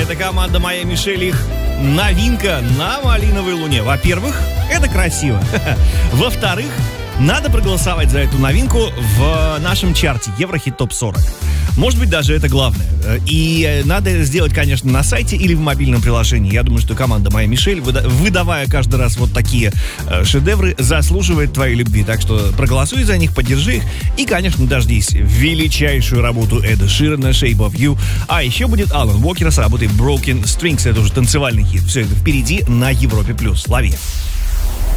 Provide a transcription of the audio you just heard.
Это команда Майами Мишель, их новинка на малиновой луне. Во-первых, это красиво. Во-вторых, надо проголосовать за эту новинку в нашем чарте Еврохит ТОП 40. Может быть, даже это главное. И надо сделать, конечно, на сайте или в мобильном приложении. Я думаю, что команда Майя Мишель, выдавая каждый раз вот такие шедевры, заслуживает твоей любви. Так что проголосуй за них, поддержи их. И, конечно, дождись величайшую работу Эда Ширана, Shape of You. А еще будет Алан Уокер с работой Broken Strings. Это уже танцевальный хит. Все это впереди на Европе+. Лови.